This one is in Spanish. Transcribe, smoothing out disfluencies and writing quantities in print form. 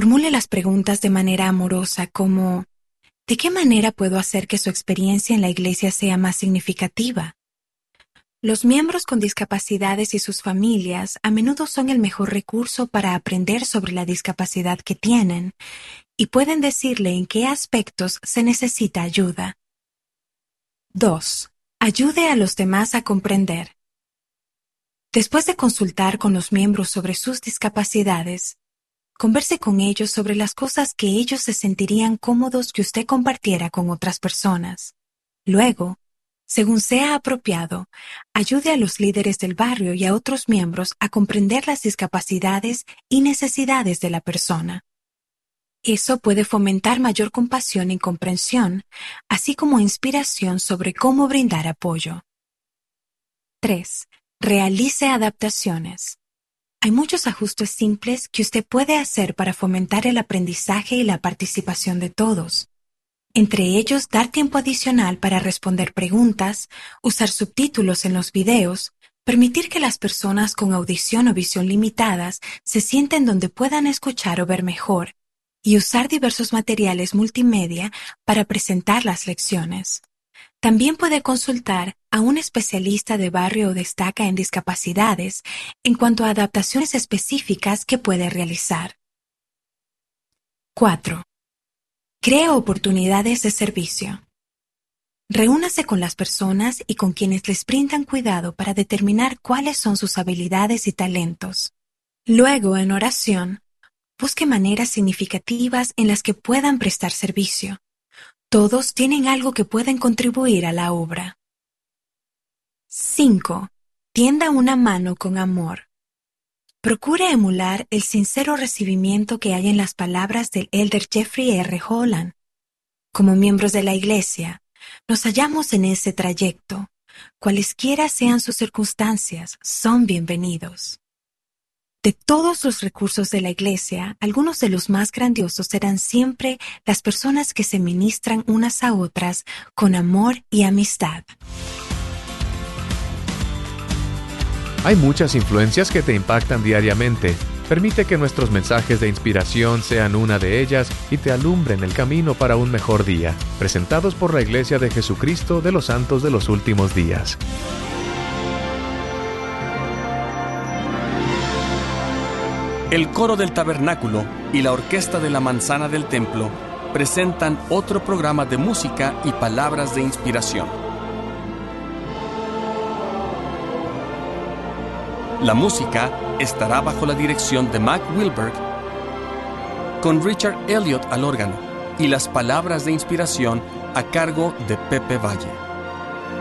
Formule las preguntas de manera amorosa como: ¿de qué manera puedo hacer que su experiencia en la iglesia sea más significativa? Los miembros con discapacidades y sus familias a menudo son el mejor recurso para aprender sobre la discapacidad que tienen y pueden decirle en qué aspectos se necesita ayuda. 2. Ayude a los demás a comprender. Después de consultar con los miembros sobre sus discapacidades, converse con ellos sobre las cosas que ellos se sentirían cómodos que usted compartiera con otras personas. Luego, según sea apropiado, ayude a los líderes del barrio y a otros miembros a comprender las discapacidades y necesidades de la persona. Eso puede fomentar mayor compasión y comprensión, así como inspiración sobre cómo brindar apoyo. 3. Realice adaptaciones. Hay muchos ajustes simples que usted puede hacer para fomentar el aprendizaje y la participación de todos. Entre ellos, dar tiempo adicional para responder preguntas, usar subtítulos en los videos, permitir que las personas con audición o visión limitadas se sienten donde puedan escuchar o ver mejor, y usar diversos materiales multimedia para presentar las lecciones. También puede consultar a un especialista de barrio o destaca en discapacidades en cuanto a adaptaciones específicas que puede realizar. 4. Cree oportunidades de servicio. Reúnase con las personas y con quienes les brindan cuidado para determinar cuáles son sus habilidades y talentos. Luego, en oración, busque maneras significativas en las que puedan prestar servicio. Todos tienen algo que pueden contribuir a la obra. 5. Tienda una mano con amor. Procure emular el sincero recibimiento que hay en las palabras del elder Jeffrey R. Holland. Como miembros de la Iglesia, nos hallamos en ese trayecto. Cualesquiera sean sus circunstancias, son bienvenidos. De todos los recursos de la Iglesia, algunos de los más grandiosos serán siempre las personas que se ministran unas a otras con amor y amistad. Hay muchas influencias que te impactan diariamente. Permite que nuestros mensajes de inspiración sean una de ellas y te alumbren el camino para un mejor día. Presentados por la Iglesia de Jesucristo de los Santos de los Últimos Días. El coro del tabernáculo y la orquesta de la manzana del templo presentan otro programa de música y palabras de inspiración. La música estará bajo la dirección de Mac Wilberg, con Richard Elliott al órgano, y las palabras de inspiración a cargo de Pepe Valle.